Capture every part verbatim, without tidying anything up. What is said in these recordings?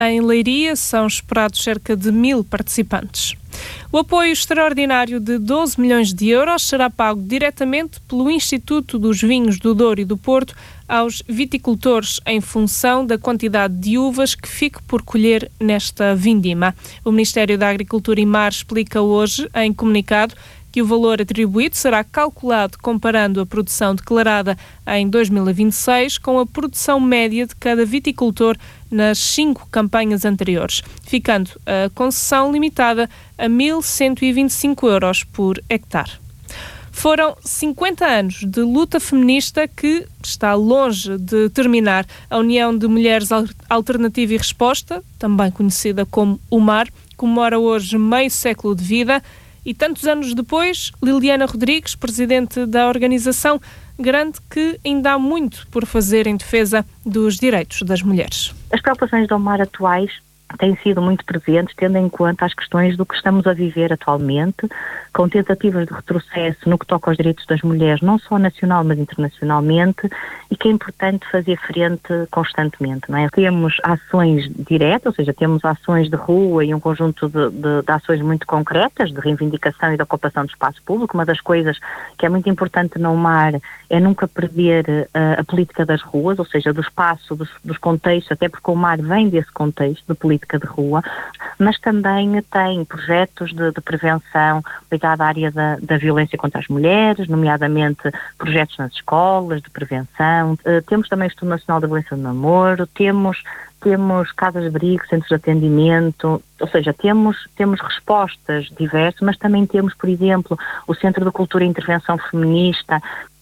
Em Leiria são esperados cerca de mil participantes. O apoio extraordinário de doze milhões de euros será pago diretamente pelo Instituto dos Vinhos do Douro e do Porto aos viticultores em função da quantidade de uvas que fique por colher nesta vindima. O Ministério da Agricultura e Mar explica hoje, em comunicado, que o valor atribuído será calculado comparando a produção declarada em dois mil e vinte e seis com a produção média de cada viticultor nas cinco campanhas anteriores, ficando a concessão limitada a mil cento e vinte e cinco euros por hectare. Foram cinquenta anos de luta feminista que está longe de terminar. A União de Mulheres Alternativa e Resposta, também conhecida como UMAR, comemora hoje meio século de vida. E tantos anos depois, Liliana Rodrigues, presidente da organização, garante que ainda há muito por fazer em defesa dos direitos das mulheres. As preocupações da UMAR atuais têm sido muito presentes, tendo em conta as questões do que estamos a viver atualmente, com tentativas de retrocesso no que toca aos direitos das mulheres, não só nacional, mas internacionalmente, e que é importante fazer frente constantemente, não é? Temos ações diretas, ou seja, temos ações de rua e um conjunto de, de, de ações muito concretas, de reivindicação e de ocupação do espaço público. Uma das coisas que é muito importante na UMAR é nunca perder uh, a política das ruas, ou seja, do espaço, dos, dos contextos, até porque a UMAR vem desse contexto de política de rua, mas também tem projetos de, de prevenção ligada à área da, da violência contra as mulheres, nomeadamente projetos nas escolas de prevenção. Uh, temos também o Estudo Nacional da Violência do Namoro, temos temos casas de abrigo, centros de atendimento, ou seja, temos, temos respostas diversas, mas também temos, por exemplo, o Centro de Cultura e Intervenção Feminista.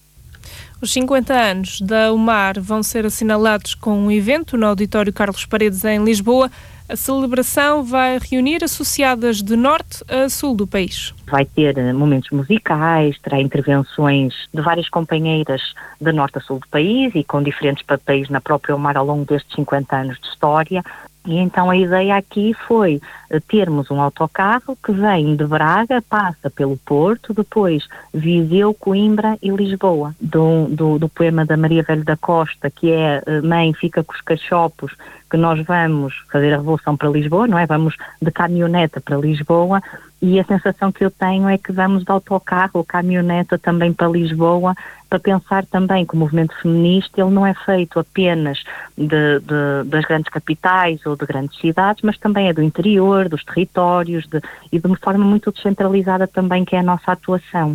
Os cinquenta anos da UMAR vão ser assinalados com um evento no Auditório Carlos Paredes, em Lisboa. A celebração vai reunir associadas de norte a sul do país. Vai ter momentos musicais, terá intervenções de várias companheiras de norte a sul do país e com diferentes papéis na própria UMAR ao longo destes cinquenta anos de história. E então a ideia aqui foi termos um autocarro que vem de Braga, passa pelo Porto, depois Viseu, Coimbra e Lisboa. Do, do, do poema da Maria Velho da Costa, que é Mãe, fica com os cachopos, que nós vamos fazer a revolução para Lisboa, não é? Vamos de caminhoneta para Lisboa, e a sensação que eu tenho é que vamos de autocarro ou caminhoneta também para Lisboa, para pensar também que o movimento feminista ele não é feito apenas de, de, das grandes capitais ou de grandes cidades, mas também é do interior, dos territórios, de, e de uma forma muito descentralizada também, que é a nossa atuação.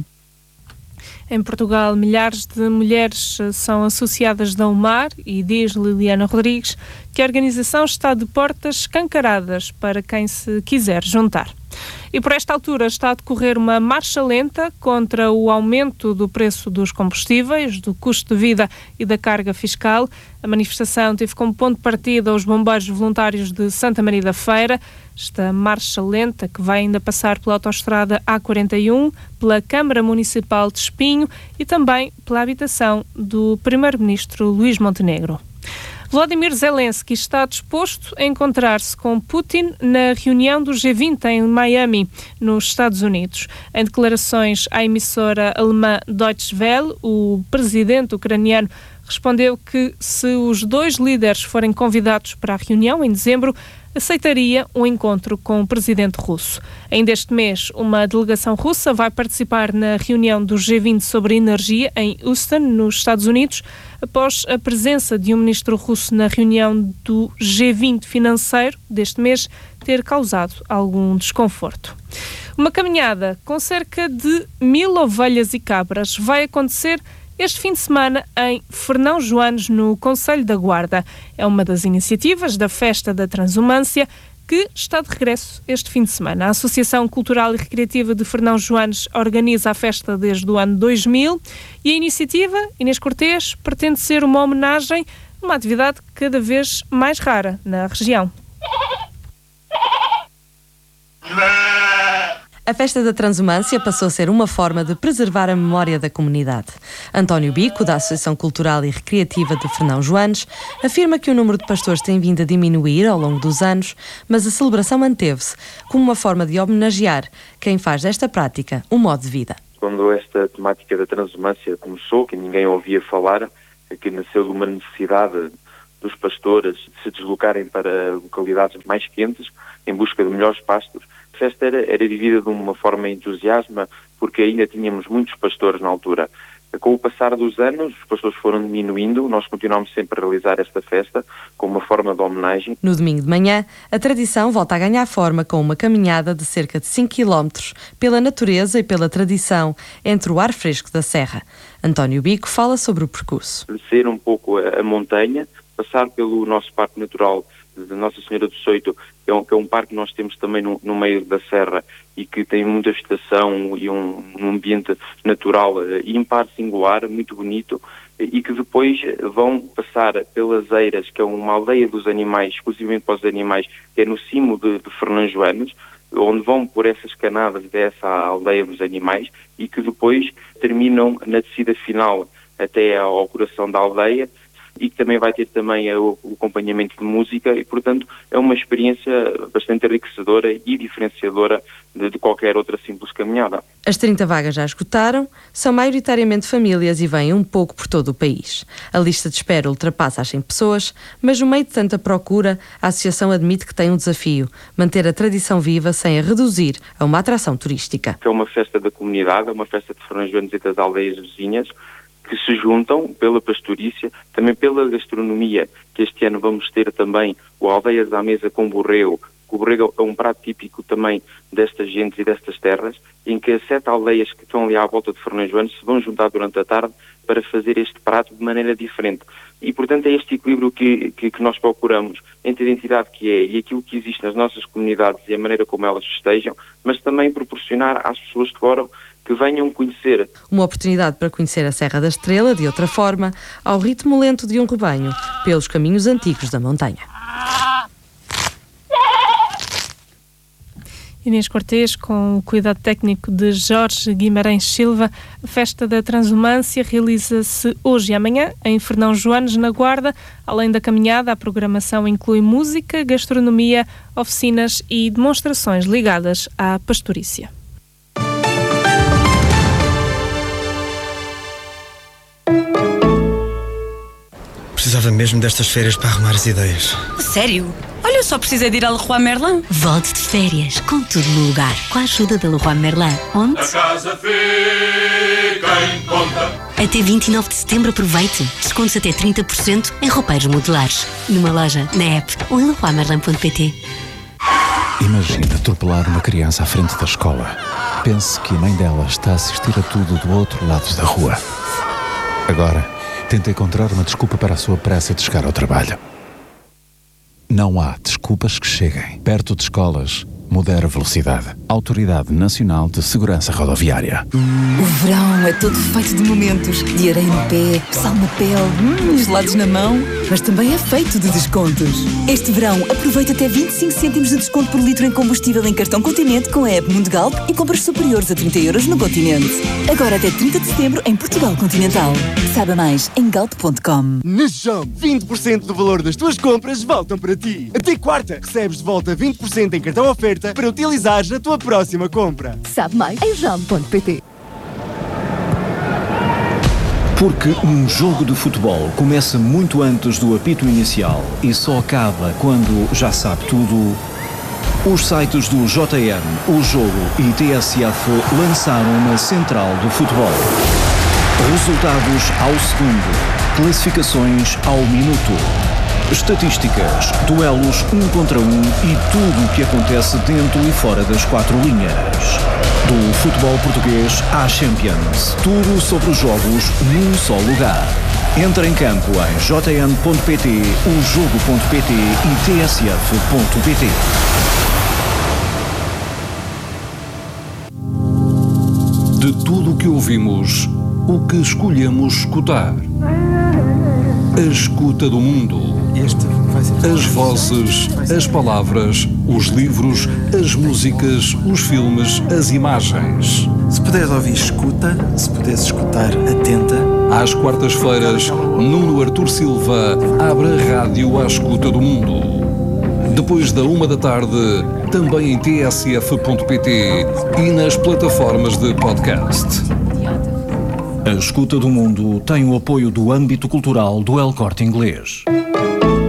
Em Portugal, milhares de mulheres são associadas da UMAR e diz Liliana Rodrigues que a organização está de portas escancaradas para quem se quiser juntar. E por esta altura está a decorrer uma marcha lenta contra o aumento do preço dos combustíveis, do custo de vida e da carga fiscal. A manifestação teve como ponto de partida os bombeiros voluntários de Santa Maria da Feira. Esta marcha lenta, que vai ainda passar pela autoestrada A quarenta e um, pela Câmara Municipal de Espinho e também pela habitação do primeiro-ministro Luís Montenegro. Volodymyr Zelensky está disposto a encontrar-se com Putin na reunião do G vinte em Miami, nos Estados Unidos. Em declarações à emissora alemã Deutsche Welle, o presidente ucraniano respondeu que, se os dois líderes forem convidados para a reunião em dezembro, aceitaria um encontro com o presidente russo. Ainda este mês, uma delegação russa vai participar na reunião do G vinte sobre energia em Houston, nos Estados Unidos, após a presença de um ministro russo na reunião do G vinte financeiro deste mês ter causado algum desconforto. Uma caminhada com cerca de mil ovelhas e cabras vai acontecer este fim de semana em Fernão Joanes, no Concelho da Guarda. É uma das iniciativas da Festa da Transumância, que está de regresso este fim de semana. A Associação Cultural e Recreativa de Fernão Joanes organiza a festa desde o ano dois mil e a iniciativa, Inês Cortês, pretende ser uma homenagem a uma atividade cada vez mais rara na região. A Festa da Transumância passou a ser uma forma de preservar a memória da comunidade. António Bico, da Associação Cultural e Recreativa de Fernão Joanes, afirma que o número de pastores tem vindo a diminuir ao longo dos anos, mas a celebração manteve-se como uma forma de homenagear quem faz desta prática um modo de vida. Quando esta temática da transumância começou, que ninguém ouvia falar, que nasceu de uma necessidade dos pastores se deslocarem para localidades mais quentes em busca de melhores pastos. A festa era, era vivida de uma forma entusiasma, porque ainda tínhamos muitos pastores na altura. Com o passar dos anos, os pastores foram diminuindo, nós continuamos sempre a realizar esta festa como uma forma de homenagem. No domingo de manhã, a tradição volta a ganhar forma com uma caminhada de cerca de cinco quilómetros pela natureza e pela tradição, entre o ar fresco da serra. António Bico fala sobre o percurso. Descer um pouco a, a montanha, passar pelo nosso Parque Natural de Nossa Senhora do Soito, que é um, que é um parque que nós temos também no, no meio da serra e que tem muita vegetação e um, um ambiente natural uh, ímpar, singular, muito bonito, e que depois vão passar pelas Eiras, que é uma aldeia dos animais, exclusivamente para os animais, que é no cimo de, de Fernão Joanes, onde vão por essas canadas dessa aldeia dos animais e que depois terminam na descida final até ao coração da aldeia, e que também vai ter também o, o acompanhamento de música e, portanto, é uma experiência bastante enriquecedora e diferenciadora de, de qualquer outra simples caminhada. As trinta vagas já esgotaram, são maioritariamente famílias e vêm um pouco por todo o país. A lista de espera ultrapassa as cem pessoas, mas no meio de tanta procura, a associação admite que tem um desafio: manter a tradição viva sem a reduzir a uma atração turística. É uma festa da comunidade, é uma festa de Fernão Joanes e das aldeias vizinhas, que se juntam pela pastorícia, também pela gastronomia, que este ano vamos ter também o Aldeias à Mesa com borrego. O borrego é um prato típico também destas gentes e destas terras, em que as sete aldeias que estão ali à volta de Fernão Joanes se vão juntar durante a tarde para fazer este prato de maneira diferente. E, portanto, é este equilíbrio que, que, que nós procuramos entre a identidade que é e aquilo que existe nas nossas comunidades e a maneira como elas festejam, mas também proporcionar às pessoas de fora que venham conhecer. Uma oportunidade para conhecer a Serra da Estrela de outra forma, ao ritmo lento de um rebanho, pelos caminhos antigos da montanha. Inês Cortês, com o cuidado técnico de Jorge Guimarães Silva, a Festa da Transumância realiza-se hoje e amanhã em Fernão Joanes, na Guarda. Além da caminhada, a programação inclui música, gastronomia, oficinas e demonstrações ligadas à pastorícia. Precisava mesmo destas férias para arrumar as ideias. Sério? Olha, eu só precisei de ir a Leroy Merlin. Volte de férias com tudo no lugar, com a ajuda da Leroy Merlin. Onde? A casa fica em conta. Até vinte e nove de setembro aproveite. Descontos até trinta por cento em roupeiros modulares. Numa loja, na app ou em leroy merlin ponto pt. Imagina atropelar uma criança à frente da escola. Pense que a mãe dela está a assistir a tudo do outro lado da rua. Agora, tenta encontrar uma desculpa para a sua pressa de chegar ao trabalho. Não há desculpas que cheguem. Perto de escolas, modera a velocidade. Autoridade Nacional de Segurança Rodoviária. O verão é todo feito de momentos. De areia no pé, sal na pele, hum, gelados na mão. Mas também é feito de descontos. Este verão, aproveita até vinte e cinco cêntimos de desconto por litro em combustível em cartão Continente com a app Mundo Galp e compras superiores a trinta euros no Continente. Agora até trinta de setembro em Portugal Continental. Saiba mais em galp ponto com. Na Jump, vinte por cento do valor das tuas compras voltam para ti. Até quarta, recebes de volta vinte por cento em cartão oferta para utilizares na tua próxima compra. Sabe mais em jump ponto pt. Porque um jogo de futebol começa muito antes do apito inicial e só acaba quando já sabe tudo, os sites do J N, O Jogo e T S F lançaram uma central do futebol. Resultados ao segundo, classificações ao minuto, estatísticas, duelos um contra um e tudo o que acontece dentro e fora das quatro linhas. Do futebol português à Champions, tudo sobre os jogos num só lugar. Entra em campo em j n ponto p t, o jogo ponto p t e t s f ponto p t. De tudo o que ouvimos, o que escolhemos escutar. A escuta do mundo. As vozes, as palavras, os livros, as músicas, os filmes, as imagens. Se puderes ouvir, escuta. Se puderes escutar, atenta. Às quartas-feiras, Nuno Artur Silva abre a rádio à escuta do mundo. Depois da uma da tarde, também em t s f ponto p t e nas plataformas de podcast. A escuta do mundo tem o apoio do âmbito cultural do El Corte Inglês.